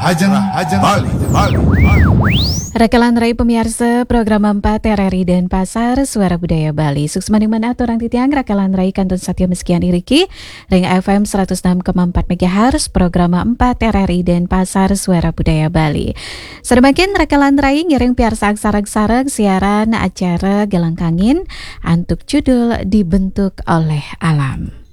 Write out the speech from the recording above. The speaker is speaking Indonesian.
Bali. Rakalan Rai pemirsa program 4 RRI dan Pasar Suara Budaya Bali. Suksmani mana aturang titiang Rakalan Rai kantun satya meskian iriki Ring FM 106,4 MHz program 4 RRI dan Pasar Suara Budaya Bali. Sedemikian Rakalan Rai ngiring piarsa aksara-aksara siaran acara Gelang Kangin antuk judul Dibentuk oleh Alam.